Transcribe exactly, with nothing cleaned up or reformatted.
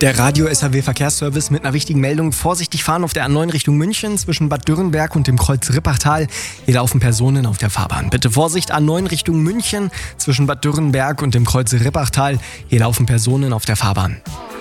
Der Radio-S H W-Verkehrsservice mit einer wichtigen Meldung. Vorsichtig fahren auf der A neun Richtung München zwischen Bad Dürrenberg und dem Kreuz Rippachtal. Hier laufen Personen auf der Fahrbahn. Bitte Vorsicht, A neun Richtung München zwischen Bad Dürrenberg und dem Kreuz Rippachtal. Hier laufen Personen auf der Fahrbahn.